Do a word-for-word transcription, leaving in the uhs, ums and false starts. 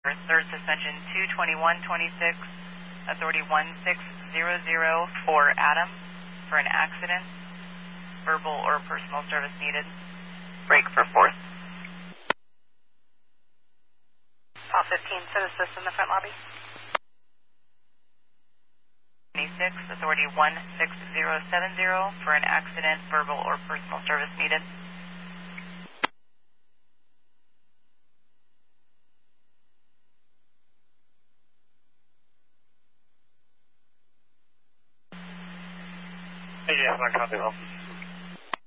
Third suspension two twenty-one twenty-six, authority one six zero zero for Adam for an accident, verbal or personal service needed. Break for fourth. Call fifteen, set assist in the front lobby. twenty-six, authority one six zero seven zero for an accident, verbal or personal service needed. Hey, yes, I copy well.